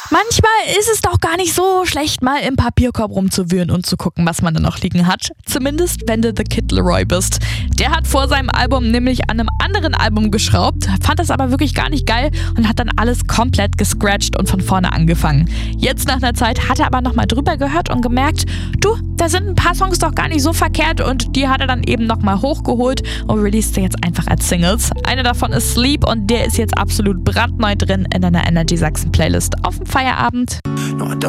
Manchmal ist es doch gar nicht so schlecht, mal im Papierkorb rumzuwühlen und zu gucken, was man da noch liegen hat. Zumindest, wenn du The Kid Laroi bist. Der hat vor seinem Album nämlich an einem anderen Album geschraubt, fand das aber wirklich gar nicht geil und hat dann alles komplett gescratcht und von vorne angefangen. Jetzt nach einer Zeit hat er aber nochmal drüber gehört und gemerkt, du, da sind ein paar Songs doch gar nicht so verkehrt, und die hat er dann eben nochmal hochgeholt und released sie jetzt einfach als Singles. Eine davon ist Sleep und der ist jetzt absolut brandneu drin in deiner Energy Sachsen Playlist auf dem Feierabend.